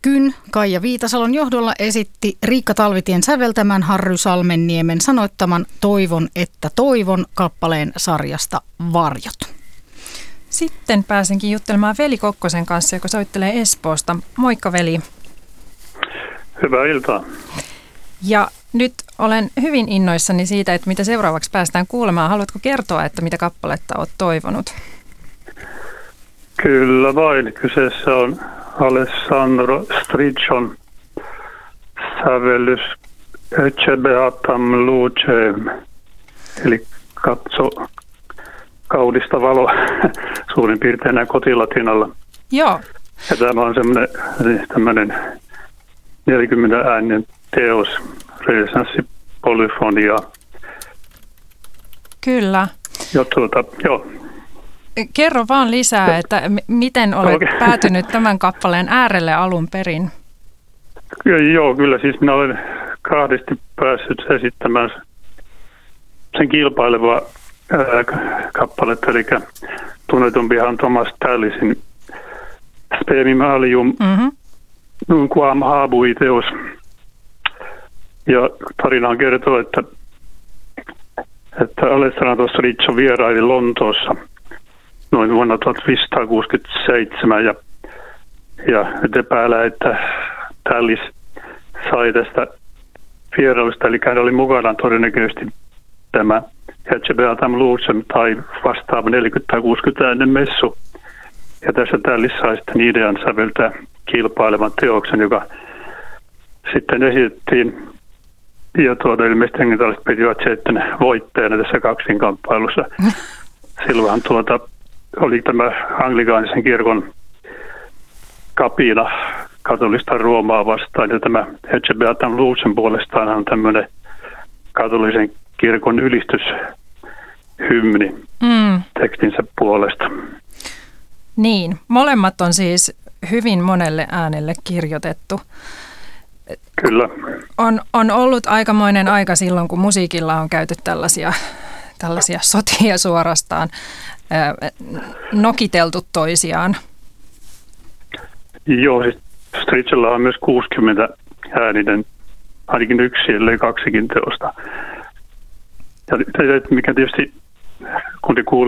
Kyn Kaija Viitasalon johdolla esitti Riikka Talvitien säveltämän Harry Salmenniemen sanoittaman Toivon, että toivon kappaleen sarjasta Varjot. Sitten pääsenkin juttelemaan Veli Kokkosen kanssa, joka soittelee Espoosta. Moikka veli. Hyvää iltaa. Ja nyt olen hyvin innoissani siitä, että mitä seuraavaksi päästään kuulemaan. Haluatko kertoa, että mitä kappaletta olet toivonut? Kyllä vain. Kyseessä on Alessandro Strichon sävellys Ecce beatam lucem, eli katso kaudista valoa suurin piirtein näin kotilatinalla. Joo. Ja tämä on tämmöinen 40 äänen teos, renesanssipolyfonia. Kyllä. Joo. Kerro vaan lisää, että miten olet päätynyt tämän kappaleen äärelle alun perin? Joo, kyllä siis minä olen kahdesti päässyt esittämään sen kilpailevaa kappaletta, eli tunnetumpihan Thomas Tallisin Spemim alium nunquam habui teos. Ja tarinaan kertoo, että Alessandro Stricho vieraili Lontoossa noin vuonna 1567 ja nyt epäillä, että Tallis sai tästä vierailusta, eli hän oli mukanaan todennäköisesti tämä Ecce beatam lucem tai vastaava 40-60 äänen messu. Ja tässä Tallis sai sitten idean säveltää kilpailevan teoksen, joka sitten esitettiin. Ja ilmeisesti hengentalliset pitivät sitten voittajana tässä kaksinkamppailussa. Silloinhan oli tämä anglikaanisen kirkon kapina katolista Roomaa vastaan, ja tämä Ecce beatam lucem puolestaan on tämmöinen katolisen kirkon ylistyshymni tekstinsä puolesta. Niin, molemmat on siis hyvin monelle äänelle kirjoitettu. Kyllä. On ollut aikamoinen aika silloin, kun musiikilla on käyty tällaisia sotia suorastaan, nokiteltu toisiaan. Joo, siis Strichella on myös 60 ääninen, ainakin yksi, ellei kaksikin teosta. Ja mikä tietysti, kun te